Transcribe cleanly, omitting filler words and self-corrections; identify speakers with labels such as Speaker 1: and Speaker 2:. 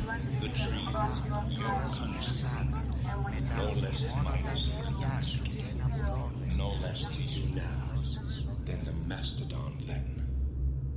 Speaker 1: The trees, your country, no less admired, no less to you now than the mastodon then.